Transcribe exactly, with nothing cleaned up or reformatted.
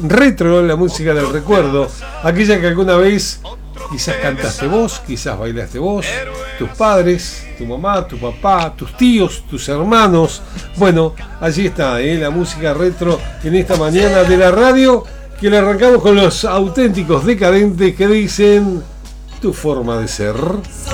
retro, la música del recuerdo, aquella que alguna vez quizás cantaste vos, quizás bailaste vos, tus padres, tu mamá, tu papá, tus tíos, tus hermanos. Bueno, allí está, ¿eh? La música retro en esta mañana de la radio, que le arrancamos con los auténticos decadentes que dicen tu forma de ser.